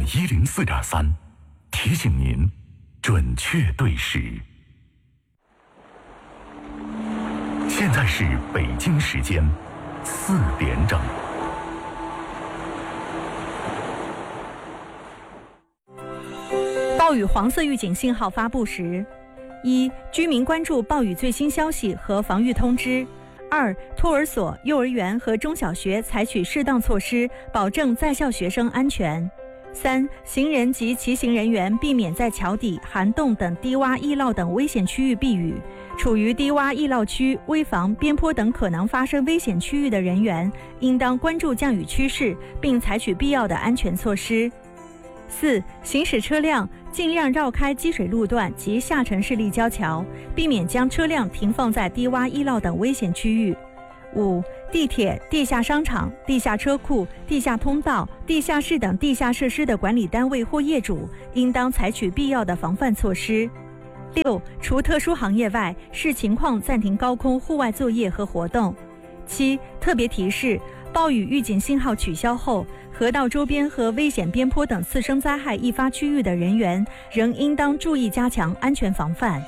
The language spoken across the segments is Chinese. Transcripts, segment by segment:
104.3，提醒您准确对时。现在是北京时间4点整。 暴雨黄色预警信号发布时：一、居民关注暴雨最新消息和防御通知；二、托儿所、幼儿园和中小学采取适当措施，保证在校学生安全；三、行人及骑行人员避免在桥底、涵洞等低洼易涝等危险区域避雨。处于低洼易涝区、危房、边坡等可能发生危险区域的人员，应当关注降雨趋势，并采取必要的安全措施。四、行驶车辆尽量绕开积水路段及下沉式立交桥，避免将车辆停放在低洼易涝等危险区域。五、地铁、地下商场、地下车库、地下通道、地下室等地下设施的管理单位或业主，应当采取必要的防范措施。六、除特殊行业外，视情况暂停高空户外作业和活动。七、特别提示：暴雨预警信号取消后，河道周边和危险边坡等次生灾害易发区域的人员，仍应当注意加强安全防范。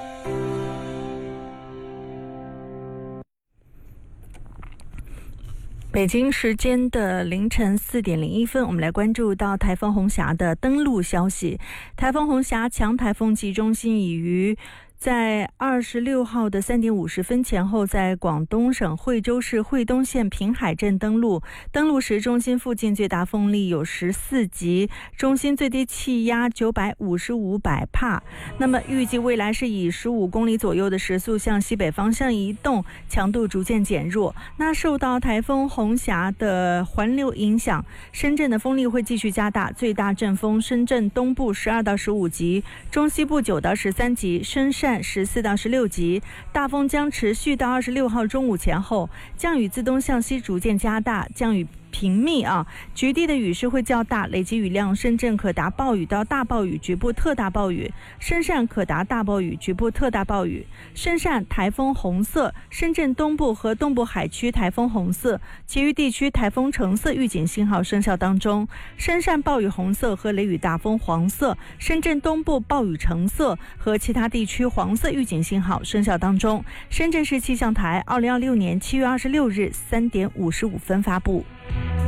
北京时间的凌晨4点01分，我们来关注到台风红霞的登陆消息。台风红霞强台风级中心已于在26号的3点50分前后，在广东省惠州市惠东县平海镇登陆。登陆时，中心附近最大风力有14级，中心最低气压955百帕。那么预计未来是以15公里左右的时速向西北方向移动，强度逐渐减弱。那受到台风红霞的环流影响，深圳的风力会继续加大，最大阵风深圳东部12到15级，中西部9到13级，深汕14到16级，大风将持续到26号中午前后，降雨自东向西逐渐加大，降雨频密局地的雨势会较大，累积雨量深圳可达暴雨到大暴雨，局部特大暴雨；深汕可达大暴雨，局部特大暴雨。深汕台风红色，深圳东部和东部海区台风红色，其余地区台风橙色预警信号生效当中。深汕暴雨红色和雷雨大风黄色，深圳东部暴雨橙色和其他地区黄色预警信号生效当中。深圳市气象台2026年7月26日3点55分发布。